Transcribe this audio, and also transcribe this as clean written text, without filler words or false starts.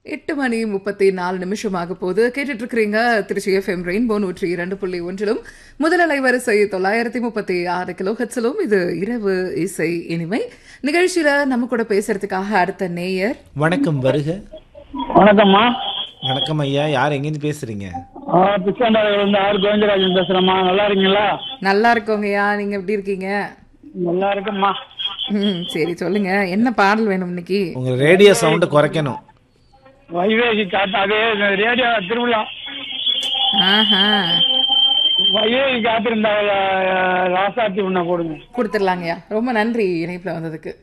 8 மணி 34 நிமிஷமாக போது கேட்டுட்டு இருக்கிறீங்க திருச்சி எஃப்எம் ரெயின்போ 102.1 முதல் அலைவரிசை 936 கிலோ ஹெட்ஸிலும் இது இரவு இசை இனிமை நிகழ்ச்சியில நம்ம கூட பேசுறதுக்காக அடுத்த நேயர். வணக்கம், வருக. வணக்கம்மா. வணக்கம் ஐயா, யார் எங்கேருந்து பேசுறீங்க? பிச்சாண்டாவிலிருந்து ஆர் கோவிந்தராஜன் பேசுறேம்மா. நல்லா இருக்கீங்களா? நல்லா இருக்கோங்கய்யா, நீங்க எப்படி இருக்கீங்க? நல்லா இருக்கும்மா. சரி, சொல்லுங்க, என்ன பாடல் வேணும் இன்னைக்கு? உங்க ரேடியோ சவுண்ட குறைக்கணும். வைவேகி காத்து அதே ரேடியோ திருவிழா. ஆஹா, வைவேகி காத்திருந்தா ராசாத்தி உன்ன போடுங்க. கொடுத்துடலாங்கய்யா. ரொம்ப நன்றி இணைப்புல வந்ததுக்கு.